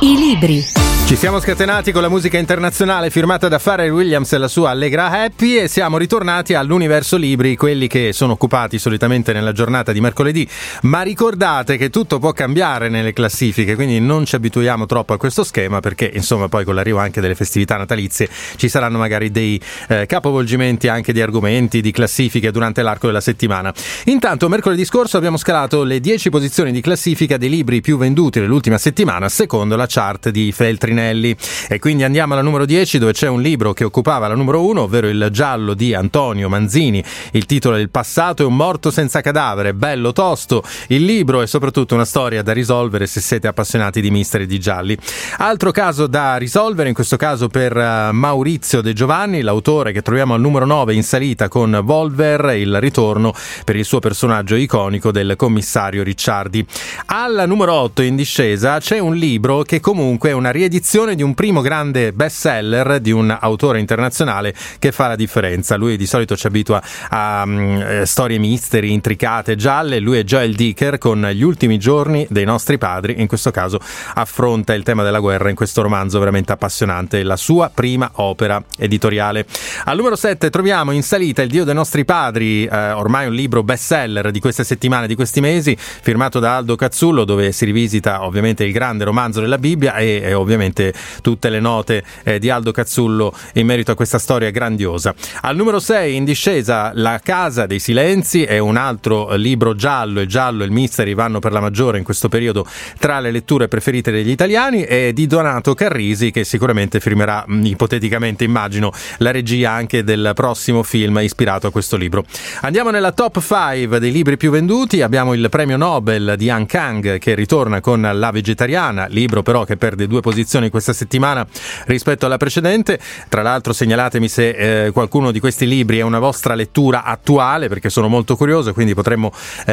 I libri. Ci siamo scatenati con la musica internazionale firmata da Pharrell Williams e la sua Allegra Happy e siamo ritornati all'universo libri, quelli che sono occupati solitamente nella giornata di mercoledì, ma ricordate che tutto può cambiare nelle classifiche, quindi non ci abituiamo troppo a questo schema perché insomma poi con l'arrivo anche delle festività natalizie ci saranno magari dei capovolgimenti anche di argomenti, di classifiche durante l'arco della settimana. Intanto mercoledì scorso abbiamo scalato le 10 posizioni di classifica dei libri più venduti nell'ultima settimana secondo la chart di Feltrinelli. E quindi andiamo alla numero 10 dove c'è un libro che occupava la numero 1, ovvero Il giallo di Antonio Manzini. Il titolo è Il passato è un morto senza cadavere, bello tosto. Il libro è soprattutto una storia da risolvere se siete appassionati di misteri e di gialli. Altro caso da risolvere, in questo caso per Maurizio De Giovanni, l'autore che troviamo al numero 9 in salita con Volver, il ritorno per il suo personaggio iconico del commissario Ricciardi. Alla numero 8 in discesa c'è un libro che comunque è una riedizione di un primo grande bestseller di un autore internazionale che fa la differenza. Lui di solito ci abitua a storie misteri, intricate, gialle. Lui è Joel Dicker con Gli ultimi giorni dei nostri padri. In questo caso affronta il tema della guerra in questo romanzo veramente appassionante, la sua prima opera editoriale. Al numero 7 troviamo in salita Il Dio dei nostri padri, ormai un libro bestseller di queste settimane, di questi mesi, firmato da Aldo Cazzullo, dove si rivisita ovviamente il grande romanzo della Bibbia e ovviamente tutte le note di Aldo Cazzullo in merito a questa storia grandiosa. Al numero 6 in discesa La casa dei silenzi, è un altro libro giallo. Il giallo e il mystery vanno per la maggiore in questo periodo tra le letture preferite degli italiani, e di Donato Carrisi, che sicuramente firmerà ipoteticamente, immagino, la regia anche del prossimo film ispirato a questo libro. Andiamo nella top 5 dei libri più venduti. Abbiamo il premio Nobel di Han Kang che ritorna con La vegetariana, libro però che perde 2 posizioni questa settimana rispetto alla precedente. Tra l'altro segnalatemi se qualcuno di questi libri è una vostra lettura attuale, perché sono molto curioso, quindi potremmo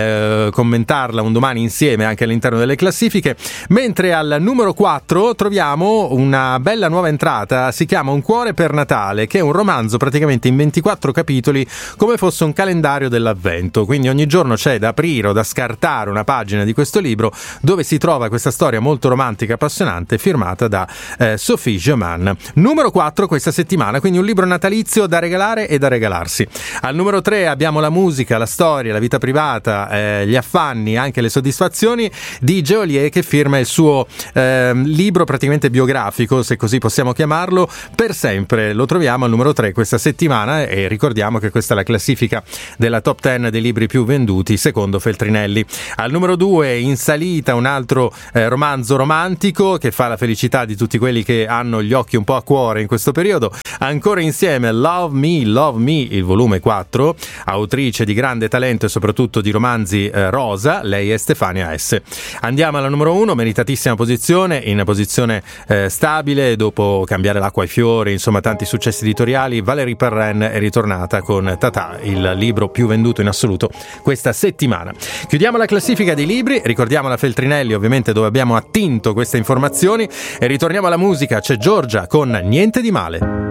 commentarla un domani insieme anche all'interno delle classifiche. Mentre al numero 4 troviamo una bella nuova entrata, si chiama Un cuore per Natale, che è un romanzo praticamente in 24 capitoli come fosse un calendario dell'avvento, quindi ogni giorno c'è da aprire o da scartare una pagina di questo libro dove si trova questa storia molto romantica e appassionante firmata da Sophie Germain. Numero 4 questa settimana, quindi un libro natalizio da regalare e da regalarsi. Al numero 3 abbiamo la musica, la storia, la vita privata, gli affanni, anche le soddisfazioni di Geolier, che firma il suo libro praticamente biografico, se così possiamo chiamarlo, Per sempre. Lo troviamo al numero 3 questa settimana e ricordiamo che questa è la classifica della top 10 dei libri più venduti secondo Feltrinelli. Al numero 2 in salita un altro romanzo romantico che fa la felicità di tutti quelli che hanno gli occhi un po' a cuore in questo periodo. Ancora insieme Love Me, il volume 4, autrice di grande talento e soprattutto di romanzi rosa, lei è Stefania S. Andiamo alla numero 1, meritatissima posizione, in posizione stabile dopo Cambiare l'acqua ai fiori, insomma tanti successi editoriali. Valérie Perrin è ritornata con Tata, il libro più venduto in assoluto questa settimana. Chiudiamo la classifica dei libri, ricordiamo la Feltrinelli ovviamente dove abbiamo attinto queste informazioni, e ritorniamo alla musica. C'è Giorgia con Niente di male.